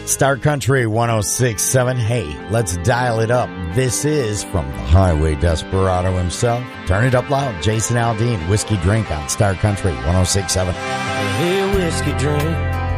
Star Country 106.7. Hey, let's dial it up. This is from the Highway Desperado himself. Turn it up loud. Jason Aldean, Whiskey Drink on Star Country 106.7. Hey, whiskey drink.